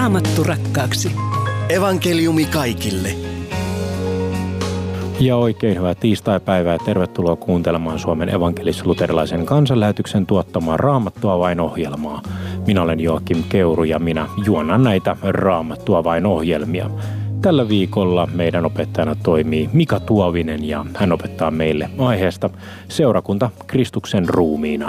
Raamattu rakkaaksi. Evankeliumi kaikille. Ja oikein hyvää tiistaipäivää. Tervetuloa kuuntelemaan Suomen evankelis-luterilaisen kansanlähetyksen tuottamaa Raamattua vain -ohjelmaa. Minä olen Joakim Keuru ja minä juonnan näitä Raamattua vain -ohjelmia. Tällä viikolla meidän opettajana toimii Mika Tuovinen ja hän opettaa meille aiheesta seurakunta Kristuksen ruumiina.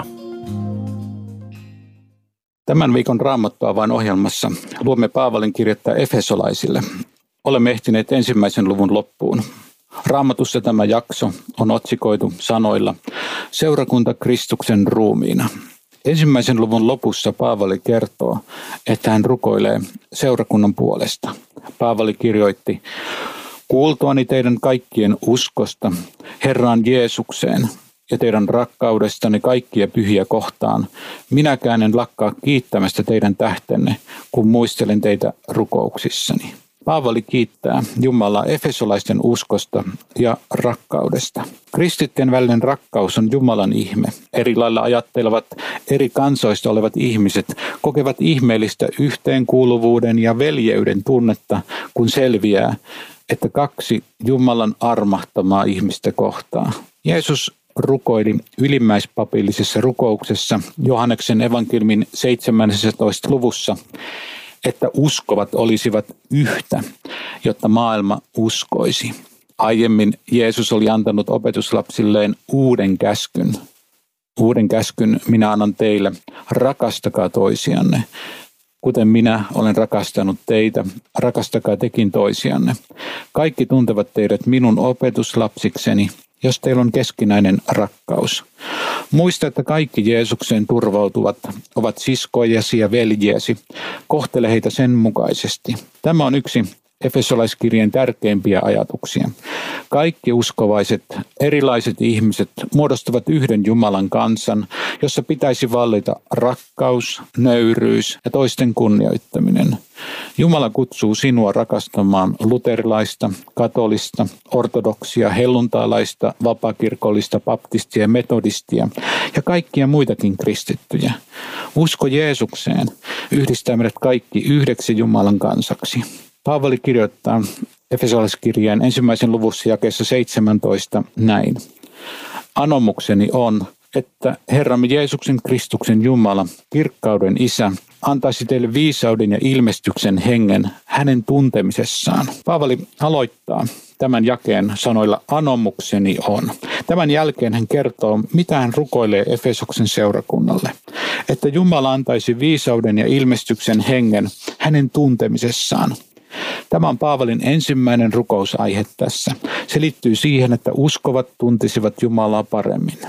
Tämän viikon Raamattua vain -ohjelmassa luomme Paavalin kirjettä Efesolaisille. Olemme ehtineet 1. luvun loppuun. Raamatussa tämä jakso on otsikoitu sanoilla seurakunta Kristuksen ruumiina. 1. luvun lopussa Paavali kertoo, että hän rukoilee seurakunnan puolesta. Paavali kirjoitti: kuultuani teidän kaikkien uskosta Herraan Jeesukseen ja teidän rakkaudestanne kaikkia pyhiä kohtaan, minäkään en lakkaa kiittämästä teidän tähtenne, kun muistelen teitä rukouksissani. Paavali kiittää Jumalaa efesolaisten uskosta ja rakkaudesta. Kristittyjen välinen rakkaus on Jumalan ihme. Eri lailla ajattelevat eri kansoista olevat ihmiset kokevat ihmeellistä yhteenkuuluvuuden ja veljeyden tunnetta, kun selviää, että kaksi Jumalan armahtamaa ihmistä kohtaa. Jeesus rukoili ylimmäispapillisessa rukouksessa Johanneksen evankeliumin 17. luvussa, että uskovat olisivat yhtä, jotta maailma uskoisi. Aiemmin Jeesus oli antanut opetuslapsilleen uuden käskyn. Uuden käskyn minä annan teille, rakastakaa toisianne. Kuten minä olen rakastanut teitä, rakastakaa tekin toisianne. Kaikki tuntevat teidät minun opetuslapsikseni, jos teillä on keskinäinen rakkaus. Muista, että kaikki Jeesukseen turvautuvat ovat siskojasi ja veljiesi. Kohtele heitä sen mukaisesti. Tämä on yksi Efesolaiskirjeen tärkeimpiä ajatuksia. Kaikki uskovaiset, erilaiset ihmiset muodostavat yhden Jumalan kansan, jossa pitäisi vallita rakkaus, nöyryys ja toisten kunnioittaminen. Jumala kutsuu sinua rakastamaan luterilaista, katolista, ortodoksia, helluntaalaista, vapaakirkollista, baptistia, metodistia ja kaikkia muitakin kristittyjä. Usko Jeesukseen yhdistää meidät kaikki yhdeksi Jumalan kansaksi. Paavali kirjoittaa Efesolaiskirjeen 1. luvussa jakeessa 17 näin. Anomukseni on, että Herramme Jeesuksen Kristuksen Jumala, kirkkauden Isä, antaisi teille viisauden ja ilmestyksen hengen hänen tuntemisessaan. Paavali aloittaa tämän jakeen sanoilla anomukseni on. Tämän jälkeen hän kertoo, mitä hän rukoilee Efesoksen seurakunnalle. Että Jumala antaisi viisauden ja ilmestyksen hengen hänen tuntemisessaan. Tämä on Paavalin ensimmäinen rukousaihe tässä. Se liittyy siihen, että uskovat tuntisivat Jumalaa paremmin.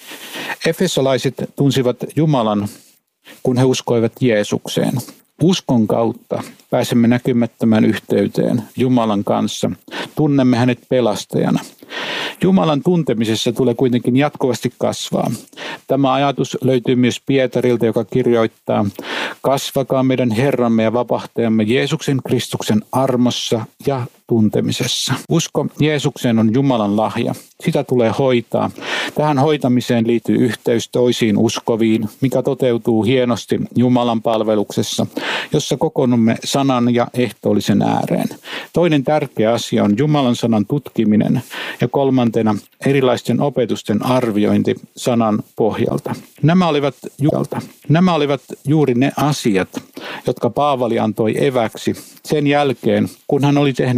Efesolaiset tunsivat Jumalan, kun he uskoivat Jeesukseen. Uskon kautta pääsemme näkymättömään yhteyteen Jumalan kanssa. Tunnemme hänet pelastajana. Jumalan tuntemisessa tulee kuitenkin jatkuvasti kasvaa. Tämä ajatus löytyy myös Pietarilta, joka kirjoittaa: kasvakaa meidän Herramme ja vapahtajamme Jeesuksen Kristuksen armossa ja tuntemisessa. Usko Jeesukseen on Jumalan lahja. Sitä tulee hoitaa. Tähän hoitamiseen liittyy yhteys toisiin uskoviin, mikä toteutuu hienosti Jumalan palveluksessa, jossa kokoonnumme sanan ja ehtoollisen ääreen. Toinen tärkeä asia on Jumalan sanan tutkiminen ja kolmantena erilaisten opetusten arviointi sanan pohjalta. Nämä olivat juuri ne asiat, jotka Paavali antoi eväksi sen jälkeen, kun hän oli tehnyt